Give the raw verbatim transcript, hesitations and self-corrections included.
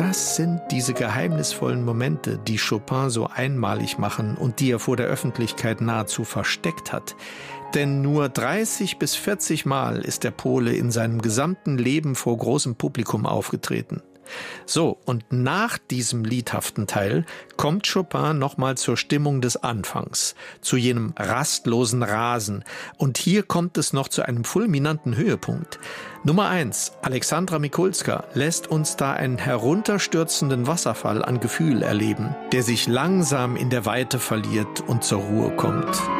das sind diese geheimnisvollen Momente, die Chopin so einmalig machen und die er vor der Öffentlichkeit nahezu versteckt hat. Denn nur dreißig bis vierzig Mal ist der Pole in seinem gesamten Leben vor großem Publikum aufgetreten. So, und nach diesem liedhaften Teil kommt Chopin nochmal zur Stimmung des Anfangs, zu jenem rastlosen Rasen. Und hier kommt es noch zu einem fulminanten Höhepunkt. Nummer eins, Alexandra Mikulska lässt uns da einen herunterstürzenden Wasserfall an Gefühl erleben, der sich langsam in der Weite verliert und zur Ruhe kommt.